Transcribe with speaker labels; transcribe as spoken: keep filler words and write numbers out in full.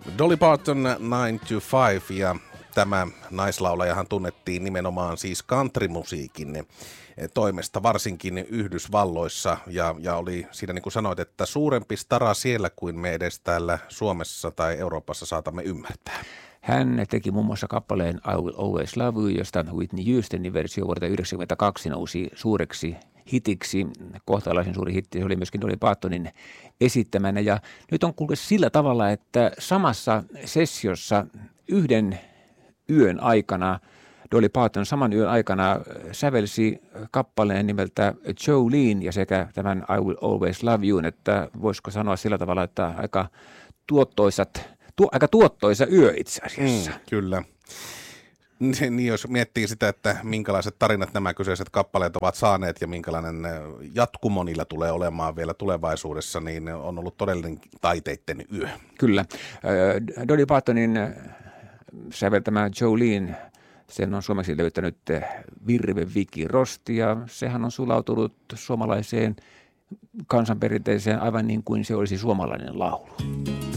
Speaker 1: Dolly Parton nine to five ja tämä naislaulajahan tunnettiin nimenomaan siis countrymusiikin toimesta, varsinkin Yhdysvalloissa, ja, ja oli siinä, niin kuin sanoit, että suurempi stara siellä kuin me edes täällä Suomessa tai Euroopassa saatamme ymmärtää.
Speaker 2: Hän teki muun muassa kappaleen I Will Always Love You, josta Whitney Houstonin versio vuodelta yhdeksänkymmentäkaksi nousi suureksi hitiksi, kohtalaisen suuri hitti. Se oli myöskin Dolly Partonin esittämänä, ja nyt on kuullut sillä tavalla, että samassa sessiossa yhden yön aikana Dolly Parton saman yön aikana sävelsi kappaleen nimeltä Jolene ja sekä tämän I Will Always Love You, että voisiko sanoa sillä tavalla, että aika tuottoisat, tu, aika tuottoisa yö itse asiassa.
Speaker 1: Mm, kyllä. Niin, jos miettii sitä, että minkälaiset tarinat nämä kyseiset kappaleet ovat saaneet ja minkälainen jatkumo niillä tulee olemaan vielä tulevaisuudessa, niin on ollut todellinen taiteitten yö.
Speaker 2: Kyllä. Dolly Partonin säveltämä Jolene, sen on suomeksi löytänyt Virve Viki Rosti, ja sehän on sulautunut suomalaiseen kansanperinteeseen aivan niin kuin se olisi suomalainen laulu.